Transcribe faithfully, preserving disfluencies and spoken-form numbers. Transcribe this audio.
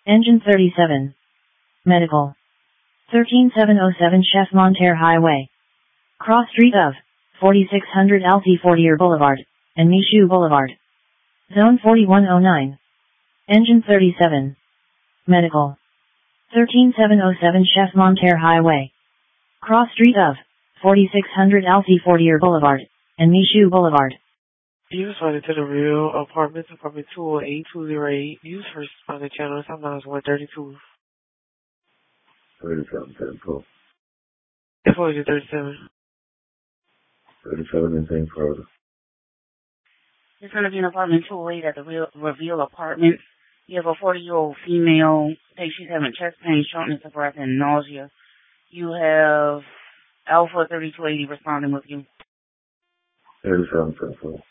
Engine thirty-seven. Medical. one three seven oh seven Chef Monterre Highway. Cross street of forty-six hundred Alti Fortier Boulevard and Michoud Boulevard. Zone forty-one oh nine. Engine thirty-seven. Medical. one three seven oh seven Chef Monterre Highway. Cross street of forty-six hundred Alti Fortier Boulevard and Michoud Boulevard. You responded to the Real Apartments, Apartment two oh eight two oh eight. You first responded to channel sometimes one thirty-two. thirty-seven, ten, cool. F O is thirty-seven. thirty-seven and same further. It's going to be an apartment two oh eight at the Real, Reveal Apartments. You have a forty-year-old female. Say she's having chest pain, shortness of breath, and nausea. You have Alpha thirty-two eighty responding with you. thirty-seven, ten, cool.